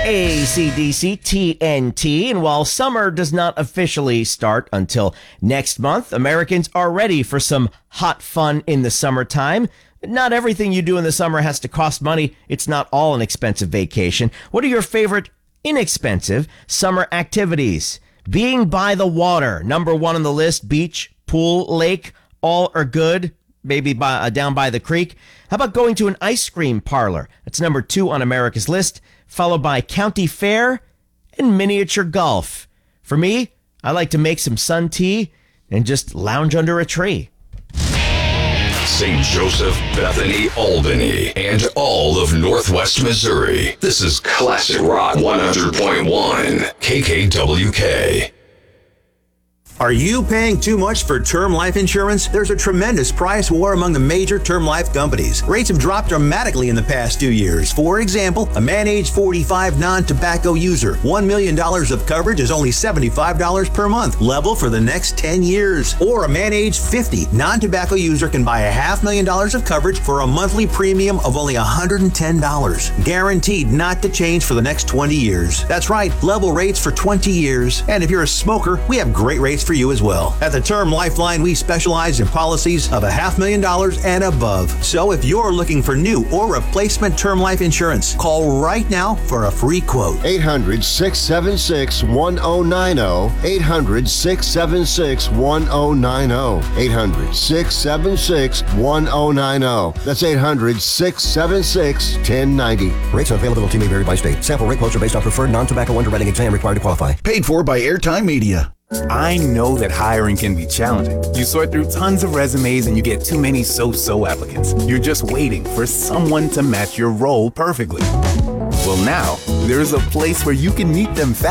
AC/DC TNT, and while summer does not officially start until next month, Americans are ready for some hot fun in the summertime. Not everything you do in the summer has to cost money. It's not all an expensive vacation. What are your favorite inexpensive summer activities? Being by the water, number one on the list. Beach, pool, lake, all are good. Maybe down by the creek. How about going to an ice cream parlor? That's number two on America's list, followed by county fair and miniature golf. For me, I like to make some sun tea and just lounge under a tree. St. Joseph, Bethany, Albany, and all of Northwest Missouri. This is Classic Rock 100.1 KKWK. Are you paying too much for term life insurance? There's a tremendous price war among the major term life companies. Rates have dropped dramatically in the past 2 years. For example, a man age 45 non-tobacco user, $1 million of coverage is only $75 per month, level for the next 10 years. Or a man age 50 non-tobacco user can buy $500,000 of coverage for a monthly premium of only $110, guaranteed not to change for the next 20 years. That's right, level rates for 20 years. And if you're a smoker, we have great rates for you as well. At the Term Lifeline, we specialize in policies of $500,000 and above. So if you're looking for new or replacement term life insurance, call right now for a free quote. 800-676-1090. 800-676-1090. 800-676-1090. That's 800-676-1090. Rates and availability may vary by state. Sample rate quotes are based on preferred non-tobacco underwriting exam required to qualify. Paid for by Airtime Media. I know that hiring can be challenging. You sort through tons of resumes and you get too many so-so applicants. You're just waiting for someone to match your role perfectly. Well, now, there's a place where you can meet them fast.